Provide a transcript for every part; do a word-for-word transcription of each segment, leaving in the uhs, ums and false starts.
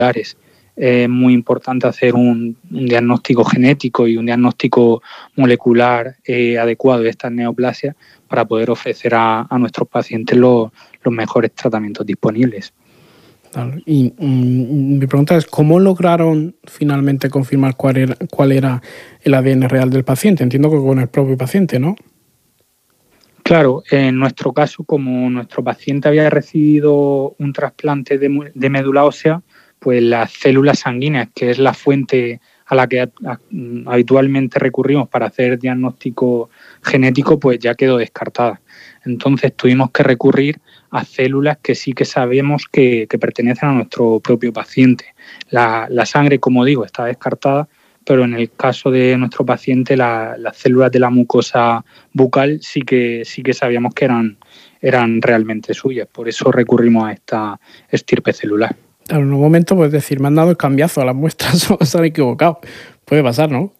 Es eh, muy importante hacer un, un diagnóstico genético y un diagnóstico molecular eh, adecuado de estas neoplasias para poder ofrecer a, a nuestros pacientes lo, los mejores tratamientos disponibles. Y um, mi pregunta es, ¿cómo lograron finalmente confirmar cuál era, cuál era el A D N real del paciente? Entiendo que con el propio paciente, ¿no? Claro, en nuestro caso, como nuestro paciente había recibido un trasplante de, de médula ósea, pues las células sanguíneas, que es la fuente a la que habitualmente recurrimos para hacer diagnóstico genético, pues ya quedó descartada. Entonces tuvimos que recurrir a células que sí que sabemos que, que pertenecen a nuestro propio paciente. La, la sangre, como digo, está descartada, pero en el caso de nuestro paciente la, las células de la mucosa bucal sí que, sí que sabíamos que eran, eran realmente suyas. Por eso recurrimos a esta estirpe celular. En un momento puedes decir, me han dado el cambiazo a las muestras o se han equivocado. Puede pasar, ¿no?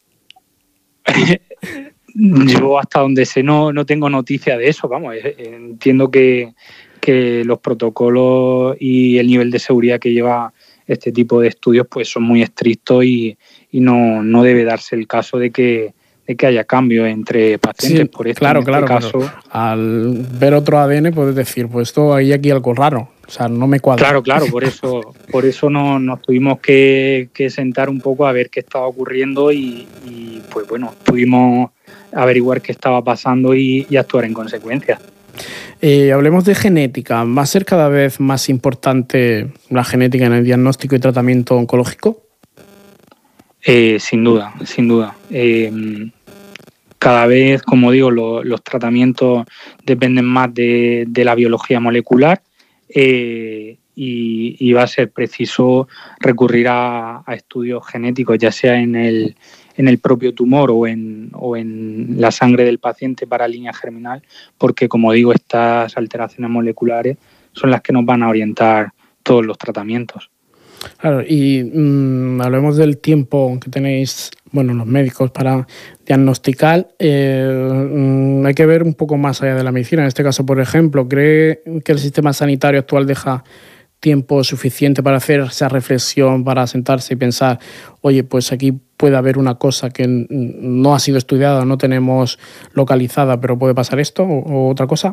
Yo hasta donde sé no, no tengo noticia de eso, vamos, entiendo que, que los protocolos y el nivel de seguridad que lleva este tipo de estudios pues son muy estrictos y, y no, no debe darse el caso de que, de que haya cambio entre pacientes. Sí, por esto, claro, en este claro, caso, al ver otro A D N puedes decir, pues esto hay aquí algo raro, o sea, no me cuadra. Claro, claro, por eso, por eso no, nos tuvimos que, que sentar un poco a ver qué estaba ocurriendo y, y pues bueno, pudimos averiguar qué estaba pasando y, y actuar en consecuencia. Eh, hablemos de genética. ¿Va a ser cada vez más importante la genética en el diagnóstico y tratamiento oncológico? Eh, sin duda, sin duda. Eh, cada vez, como digo, lo, los tratamientos dependen más de, de la biología molecular eh, y, y va a ser preciso recurrir a, a estudios genéticos, ya sea en el en el propio tumor o en, o en la sangre del paciente para línea germinal, porque, como digo, estas alteraciones moleculares son las que nos van a orientar todos los tratamientos. Claro, y mmm, hablemos del tiempo que tenéis, bueno, los médicos para diagnosticar. Eh, mmm, hay que ver un poco más allá de la medicina. En este caso, por ejemplo, ¿cree que el sistema sanitario actual deja tiempo suficiente para hacer esa reflexión, para sentarse y pensar, oye, pues aquí puede haber una cosa que no ha sido estudiada, no tenemos localizada, pero puede pasar esto o, o otra cosa?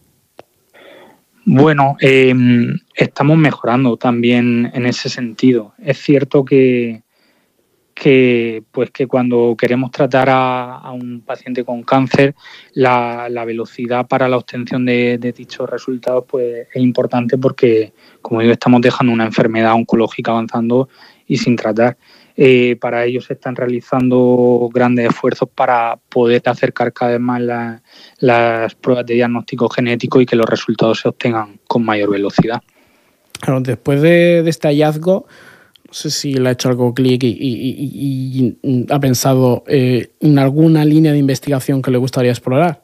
Bueno, eh, estamos mejorando también en ese sentido. Es cierto que, que, pues que cuando queremos tratar a, a un paciente con cáncer, la, la velocidad para la obtención de, de dichos resultados pues, es importante porque, como digo, estamos dejando una enfermedad oncológica avanzando y sin tratar. Eh, para ello se están realizando grandes esfuerzos para poder acercar cada vez más la, las pruebas de diagnóstico genético y que los resultados se obtengan con mayor velocidad. Claro, después de, de este hallazgo, no sé si le ha hecho algo clic y, y, y, y ha pensado eh, en alguna línea de investigación que le gustaría explorar.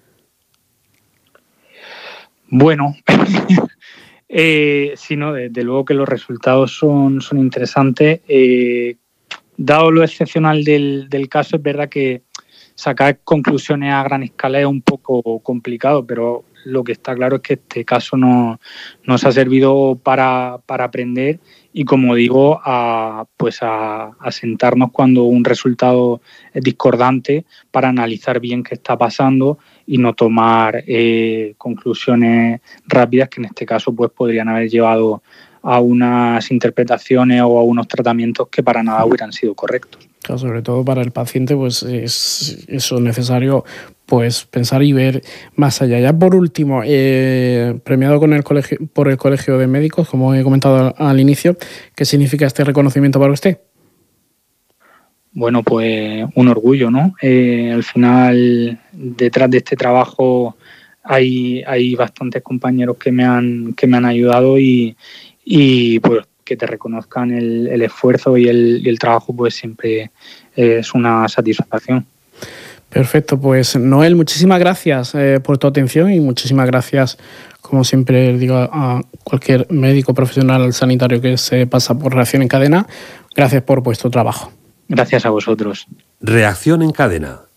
Bueno, eh, sí, no, desde luego que los resultados son, son interesantes. Eh, dado lo excepcional del, del caso, es verdad que sacar conclusiones a gran escala es un poco complicado, pero lo que está claro es que este caso no, nos ha servido para, para aprender y, como digo, a, pues a, a sentarnos cuando un resultado es discordante para analizar bien qué está pasando y no tomar eh, conclusiones rápidas que en este caso pues podrían haber llevado a unas interpretaciones o a unos tratamientos que para nada hubieran sido correctos. Claro, sobre todo para el paciente pues es eso necesario pues pensar y ver más allá. Ya por último, eh, premiado con el colegio, por el Colegio de Médicos, como he comentado al inicio, ¿qué significa este reconocimiento para usted? Bueno, pues un orgullo, ¿no? Eh, al final, detrás de este trabajo hay, hay bastantes compañeros que me han, que me han ayudado y, y pues que te reconozcan el, el esfuerzo y el, y el trabajo, pues siempre es una satisfacción. Perfecto, pues Noel, muchísimas gracias eh, por tu atención y muchísimas gracias, como siempre digo a cualquier médico profesional sanitario que se pasa por Reacción en Cadena, gracias por vuestro trabajo. Gracias a vosotros. Reacción en Cadena.